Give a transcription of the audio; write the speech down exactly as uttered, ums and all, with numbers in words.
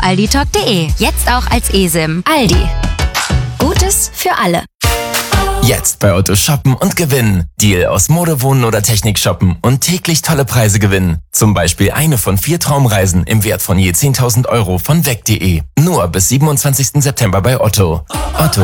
alditalk punkt de. Jetzt auch als eSIM. Aldi. Gutes für alle. Jetzt bei Otto shoppen und gewinnen. Deal aus Mode, Wohnen oder Technik shoppen und täglich tolle Preise gewinnen. Zum Beispiel eine von vier Traumreisen im Wert von je zehntausend Euro von weg punkt de. Nur bis siebenundzwanzigsten September bei Otto. Otto.